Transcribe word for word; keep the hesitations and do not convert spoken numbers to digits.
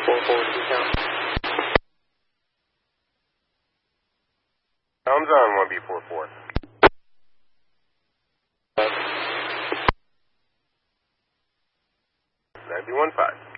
four four two count. Sounds on one B four four. nine B one five.